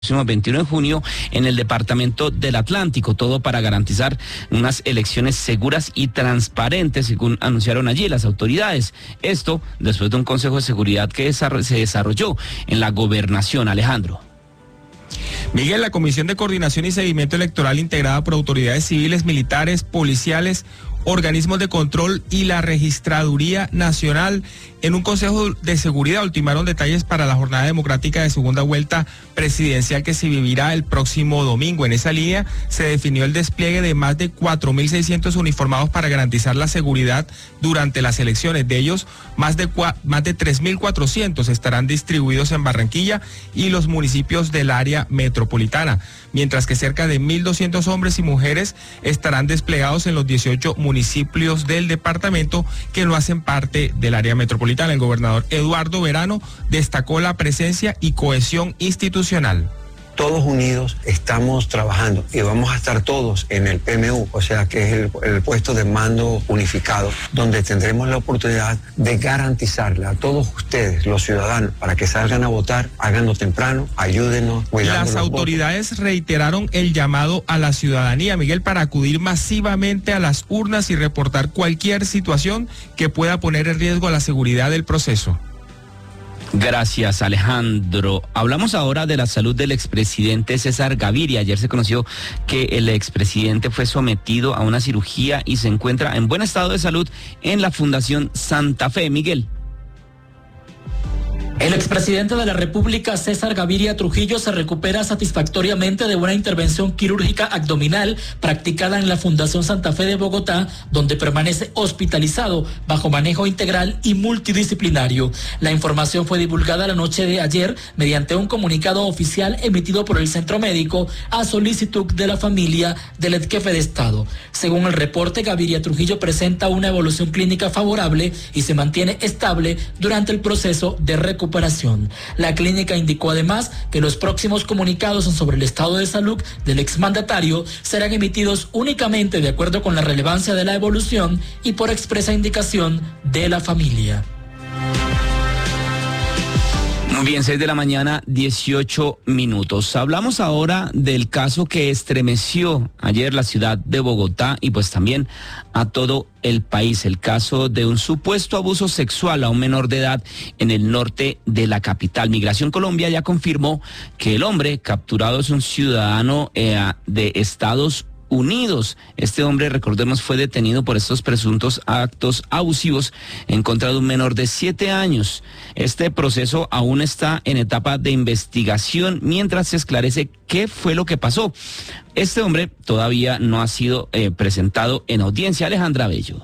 próximo 21 de junio en el departamento del Atlántico, todo para garantizar unas elecciones seguras y transparentes, según anunciaron allí las autoridades. Esto después de un consejo de seguridad que se desarrolló en la gobernación. Alejandro. Miguel, la Comisión de Coordinación y Seguimiento Electoral, integrada por autoridades civiles, militares, policiales, organismos de control y la Registraduría Nacional, en un consejo de seguridad ultimaron detalles para la jornada democrática de segunda vuelta presidencial que se vivirá el próximo domingo. En esa línea se definió el despliegue de más de 4.600 uniformados para garantizar la seguridad durante las elecciones. De ellos, más de 3.400 estarán distribuidos en Barranquilla y los municipios del área metropolitana, mientras que cerca de 1.200 hombres y mujeres estarán desplegados en los 18 municipios del departamento que no hacen parte del área metropolitana. El gobernador Eduardo Verano destacó la presencia y cohesión institucional. Todos unidos estamos trabajando y vamos a estar todos en el PMU, o sea que es el puesto de mando unificado, donde tendremos la oportunidad de garantizarle a todos ustedes, los ciudadanos, para que salgan a votar, háganlo temprano, ayúdenos, cuidando. Las autoridades reiteraron el llamado a la ciudadanía, Miguel, para acudir masivamente a las urnas y reportar cualquier situación que pueda poner en riesgo la seguridad del proceso. Gracias, Alejandro. Hablamos ahora de la salud del expresidente César Gaviria. Ayer se conoció que el expresidente fue sometido a una cirugía y se encuentra en buen estado de salud en la Fundación Santa Fe. Miguel. El expresidente de la República, César Gaviria Trujillo, se recupera satisfactoriamente de una intervención quirúrgica abdominal practicada en la Fundación Santa Fe de Bogotá, donde permanece hospitalizado bajo manejo integral y multidisciplinario. La información fue divulgada la noche de ayer mediante un comunicado oficial emitido por el centro médico a solicitud de la familia del exjefe de Estado. Según el reporte, Gaviria Trujillo presenta una evolución clínica favorable y se mantiene estable durante el proceso de recuperación. La clínica indicó además que los próximos comunicados sobre el estado de salud del exmandatario serán emitidos únicamente de acuerdo con la relevancia de la evolución y por expresa indicación de la familia. Muy bien, 6 de la mañana, 18 minutos. Hablamos ahora del caso que estremeció ayer la ciudad de Bogotá y pues también a todo el país. El caso de un supuesto abuso sexual a un menor de edad en el norte de la capital. Migración Colombia ya confirmó que el hombre capturado es un ciudadano de Estados Unidos. Este hombre, recordemos, fue detenido por estos presuntos actos abusivos en contra de un menor de 7 años. Este proceso aún está en etapa de investigación mientras se esclarece qué fue lo que pasó. Este hombre todavía no ha sido presentado en audiencia. Alejandra Bello.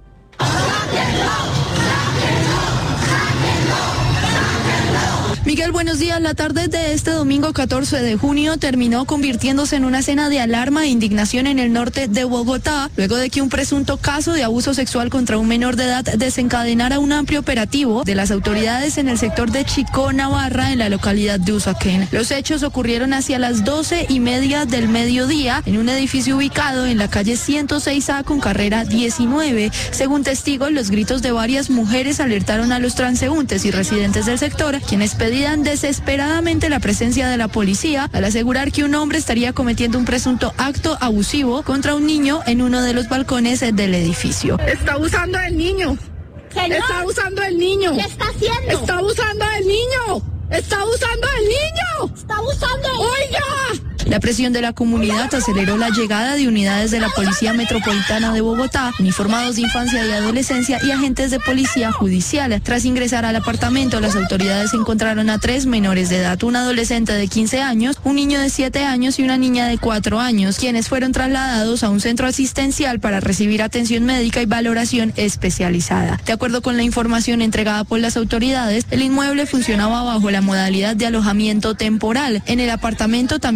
Miguel, buenos días. La tarde de este domingo 14 de junio terminó convirtiéndose en una escena de alarma e indignación en el norte de Bogotá, luego de que un presunto caso de abuso sexual contra un menor de edad desencadenara un amplio operativo de las autoridades en el sector de Chicó, Navarra, en la localidad de Usaquén. Los hechos ocurrieron hacia las 12:30 del mediodía en un edificio ubicado en la calle 106A con carrera 19. Según testigos, los gritos de varias mujeres alertaron a los transeúntes y residentes del sector, quienes pedían desesperadamente la presencia de la policía al asegurar que un hombre estaría cometiendo un presunto acto abusivo contra un niño en uno de los balcones del edificio. Está abusando del niño. Señor, está abusando del niño. ¿Qué está haciendo? Está abusando del niño. Está abusando del niño. Está abusando del ¡Oiga! La presión de la comunidad aceleró la llegada de unidades de la Policía Metropolitana de Bogotá, uniformados de infancia y adolescencia y agentes de policía judicial. Tras ingresar al apartamento, las autoridades encontraron a 3 menores de edad, un adolescente de 15 años, un niño de 7 años y una niña de 4 años, quienes fueron trasladados a un centro asistencial para recibir atención médica y valoración especializada. De acuerdo con la información entregada por las autoridades, el inmueble funcionaba bajo la modalidad de alojamiento temporal. En el apartamento también se encontraba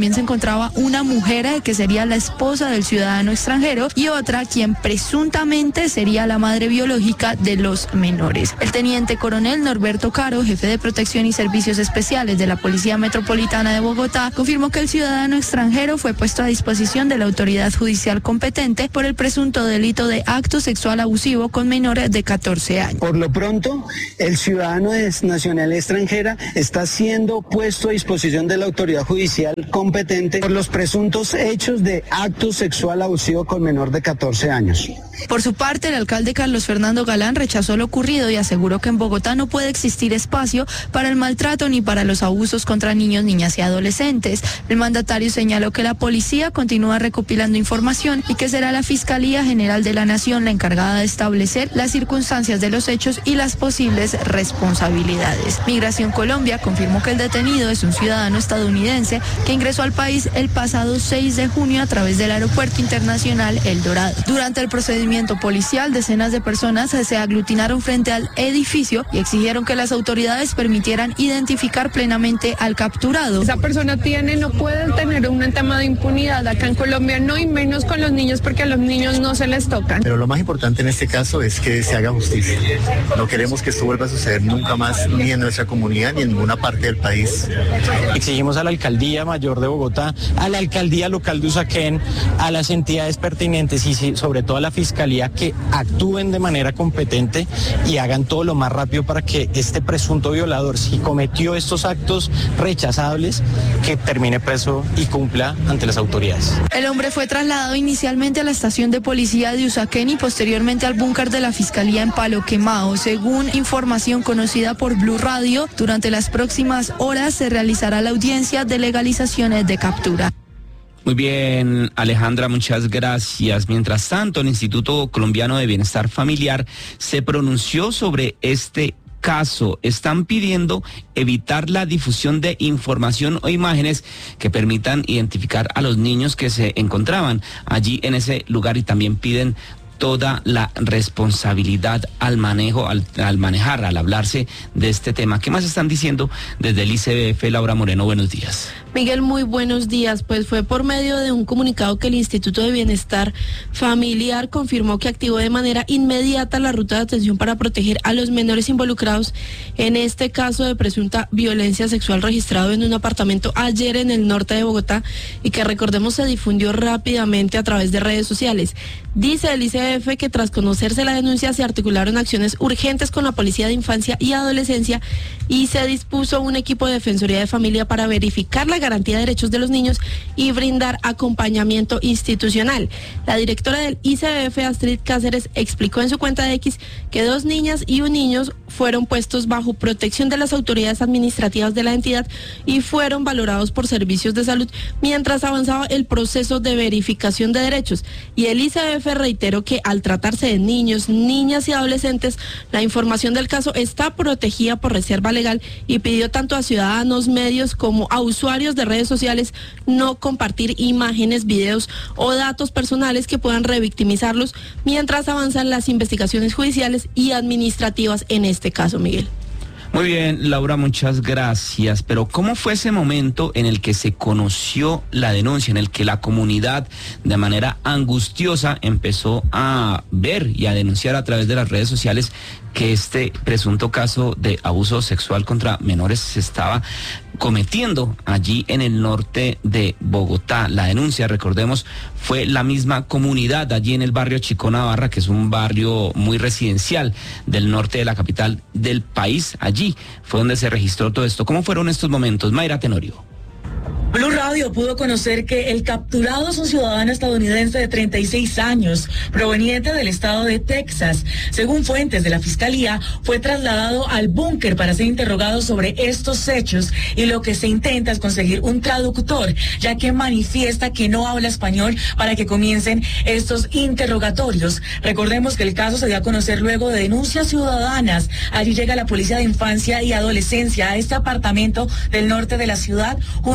encontraba una mujer que sería la esposa del ciudadano extranjero y otra quien presuntamente sería la madre biológica de los menores. El teniente coronel Norberto Caro, jefe de Protección y Servicios Especiales de la Policía Metropolitana de Bogotá, confirmó que el ciudadano extranjero fue puesto a disposición de la autoridad judicial competente por el presunto delito de acto sexual abusivo con menores de 14 años. Por lo pronto, el ciudadano de nacionalidad extranjera está siendo puesto a disposición de la autoridad judicial competente por los presuntos hechos de acto sexual abusivo con menor de 14 años. Por su parte, el alcalde Carlos Fernando Galán rechazó lo ocurrido y aseguró que en Bogotá no puede existir espacio para el maltrato ni para los abusos contra niños, niñas y adolescentes. El mandatario señaló que la policía continúa recopilando información y que será la Fiscalía General de la Nación la encargada de establecer las circunstancias de los hechos y las posibles responsabilidades. Migración Colombia confirmó que el detenido es un ciudadano estadounidense que ingresó al país el pasado 6 de junio a través del Aeropuerto Internacional El Dorado. Durante el procedimiento policial, decenas de personas se aglutinaron frente al edificio y exigieron que las autoridades permitieran identificar plenamente al capturado. Esa persona no puede tener un tema de impunidad acá en Colombia, no, y menos con los niños, porque a los niños no se les tocan. Pero lo más importante en este caso es que se haga justicia. No queremos que esto vuelva a suceder nunca más, ni en nuestra comunidad, ni en ninguna parte del país. Exigimos a la Alcaldía Mayor de Bogotá, a la Alcaldía Local de Usaquén, a las entidades pertinentes y sobre todo a la Fiscalía que actúen de manera competente y hagan todo lo más rápido para que este presunto violador, si cometió estos actos rechazables, que termine preso y cumpla ante las autoridades. El hombre fue trasladado inicialmente a la estación de policía de Usaquén y posteriormente al búnker de la Fiscalía en Palo Quemado. Según información conocida por Blue Radio, durante las próximas horas se realizará la audiencia de legalizaciones de captura. Muy bien, Alejandra, muchas gracias. Mientras tanto, el Instituto Colombiano de Bienestar Familiar se pronunció sobre este caso. Están pidiendo evitar la difusión de información o imágenes que permitan identificar a los niños que se encontraban allí en ese lugar y también piden toda la responsabilidad al manejo, al manejar, al hablarse de este tema. ¿Qué más están diciendo desde el ICBF? Laura Moreno, buenos días. Miguel, muy buenos días. Pues fue por medio de un comunicado que el Instituto de Bienestar Familiar confirmó que activó de manera inmediata la ruta de atención para proteger a los menores involucrados en este caso de presunta violencia sexual registrado en un apartamento ayer en el norte de Bogotá y que, recordemos, se difundió rápidamente a través de redes sociales. Dice el ICBF que tras conocerse la denuncia se articularon acciones urgentes con la Policía de Infancia y Adolescencia y se dispuso un equipo de Defensoría de Familia para verificar la garantía de derechos de los niños y brindar acompañamiento institucional. La directora del ICBF, Astrid Cáceres, explicó en su cuenta de X que 2 niñas y un niño fueron puestos bajo protección de las autoridades administrativas de la entidad y fueron valorados por servicios de salud mientras avanzaba el proceso de verificación de derechos. Y el ICBF reiteró que al tratarse de niños, niñas y adolescentes, la información del caso está protegida por reserva legal y pidió tanto a ciudadanos, medios como a usuarios de redes sociales no compartir imágenes, videos o datos personales que puedan revictimizarlos mientras avanzan las investigaciones judiciales y administrativas en este caso, Miguel. Muy bien, Laura, muchas gracias. Pero ¿cómo fue ese momento en el que se conoció la denuncia, en el que la comunidad de manera angustiosa empezó a ver y a denunciar a través de las redes sociales que este presunto caso de abuso sexual contra menores se estaba cometiendo allí en el norte de Bogotá? La denuncia, recordemos, fue la misma comunidad allí en el barrio Chicó Navarra, que es un barrio muy residencial del norte de la capital del país. Allí fue donde se registró todo esto. ¿Cómo fueron estos momentos? Mayra Tenorio. Blue Radio pudo conocer que el capturado es un ciudadano estadounidense de 36 años, proveniente del estado de Texas. Según fuentes de la Fiscalía, fue trasladado al búnker para ser interrogado sobre estos hechos y lo que se intenta es conseguir un traductor, ya que manifiesta que no habla español para que comiencen estos interrogatorios. Recordemos que el caso se dio a conocer luego de denuncias ciudadanas. Allí llega la Policía de Infancia y Adolescencia a este apartamento del norte de la ciudad junto a Fiscalía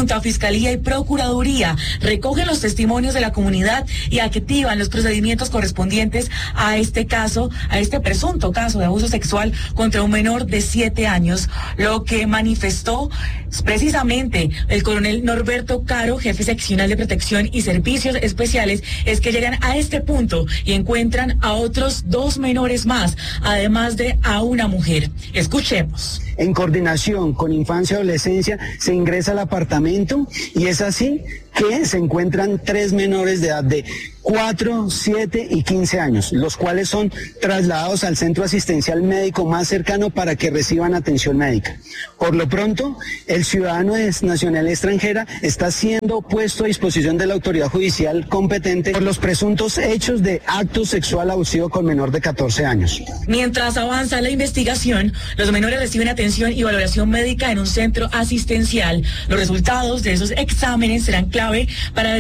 Fiscalía y Procuraduría recogen los testimonios de la comunidad y activan los procedimientos correspondientes a este caso, a este presunto caso de abuso sexual contra un menor de 7 años, lo que manifestó precisamente el coronel Norberto Caro, jefe seccional de protección y servicios especiales, es que llegan a este punto y encuentran a otros 2 menores más, además de a una mujer. Escuchemos. En coordinación con Infancia y Adolescencia se ingresa al apartamento y es así que se encuentran 3 menores de edad de 4, 7 y 15 años, los cuales son trasladados al centro asistencial médico más cercano para que reciban atención médica. Por lo pronto, el ciudadano de nacionalidad extranjera está siendo puesto a disposición de la autoridad judicial competente por los presuntos hechos de acto sexual abusivo con menor de 14 años. Mientras avanza la investigación, los menores reciben atención y valoración médica en un centro asistencial. Los resultados de esos exámenes serán clave para